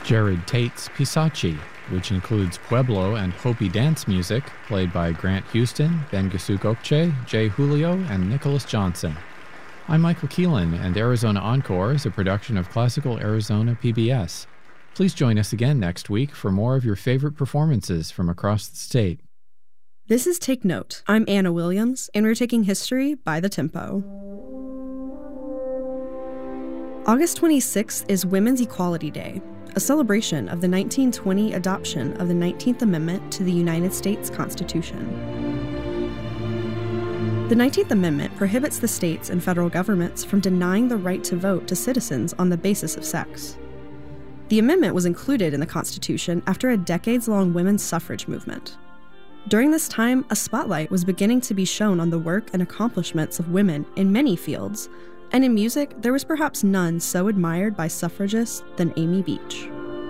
Jared Tate's Pisachi, which includes Pueblo and Hopi dance music played by Grant Houston, Ben Gasuk-Okche, Jay Julio, and Nicholas Johnson. I'm Michael Keelan, and Arizona Encore is a production of Classical Arizona PBS. Please join us again next week for more of your favorite performances from across the state. This is Take Note. I'm Anna Williams, and we're taking history by the tempo. August 26th is Women's Equality Day, a celebration of the 1920 adoption of the 19th Amendment to the United States Constitution. The 19th Amendment prohibits the states and federal governments from denying the right to vote to citizens on the basis of sex. The amendment was included in the Constitution after a decades-long women's suffrage movement. During this time, a spotlight was beginning to be shown on the work and accomplishments of women in many fields, and in music, there was perhaps none so admired by suffragists than Amy Beach.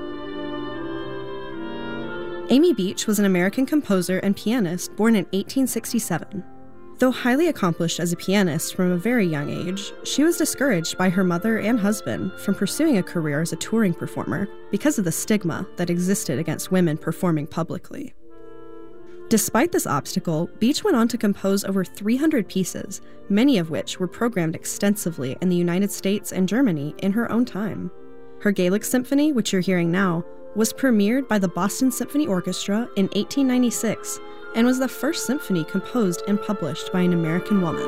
Amy Beach was an American composer and pianist born in 1867. Though highly accomplished as a pianist from a very young age, she was discouraged by her mother and husband from pursuing a career as a touring performer because of the stigma that existed against women performing publicly. Despite this obstacle, Beach went on to compose over 300 pieces, many of which were programmed extensively in the United States and Germany in her own time. Her Gaelic Symphony, which you're hearing now, was premiered by the Boston Symphony Orchestra in 1896 and was the first symphony composed and published by an American woman.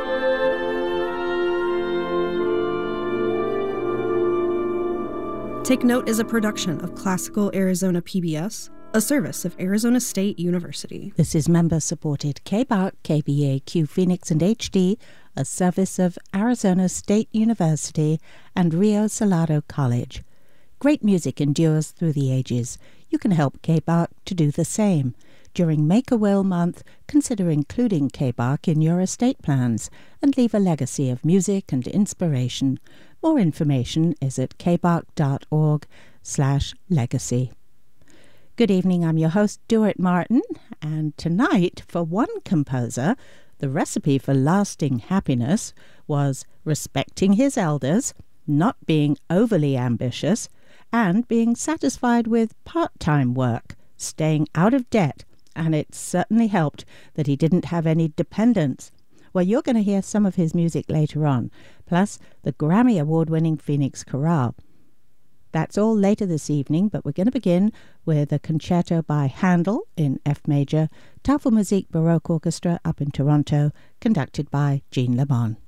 Take Note is a production of Classical Arizona PBS, a service of Arizona State University. This is member-supported KBAQ, KBAQ Phoenix and HD, a service of Arizona State University and Rio Salado College. Great music endures through the ages. You can help KBAQ to do the same. During Make-A-Will Month, consider including KBAQ in your estate plans and leave a legacy of music and inspiration. More information is at kbaq.org/legacy. Good evening, I'm your host, Stuart Martin, and tonight, for one composer, the recipe for lasting happiness was respecting his elders, not being overly ambitious, and being satisfied with part-time work, staying out of debt, and it certainly helped that he didn't have any dependents. Well, you're going to hear some of his music later on, plus the Grammy Award-winning Phoenix Chorale. That's all later this evening, but we're going to begin with a concerto by Handel in F major, Tafelmusik Baroque Orchestra up in Toronto, conducted by Jean Le Bon.